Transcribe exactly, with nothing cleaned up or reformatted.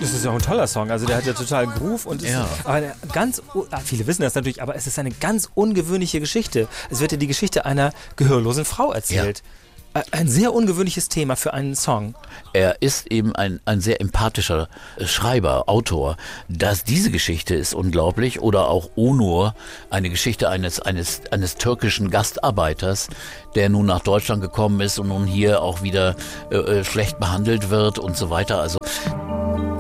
Das ist ja auch ein toller Song, also der hat ja total Groove und ist Ja. aber eine ganz, viele wissen das natürlich, aber es ist eine ganz ungewöhnliche Geschichte. Es wird ja die Geschichte einer gehörlosen Frau erzählt. Ja. Ein sehr ungewöhnliches Thema für einen Song. Er ist eben ein, ein sehr empathischer Schreiber, Autor. Dass diese Geschichte ist unglaublich. Oder auch Onur, eine Geschichte eines, eines, eines türkischen Gastarbeiters, der nun nach Deutschland gekommen ist und nun hier auch wieder äh, schlecht behandelt wird und so weiter. Also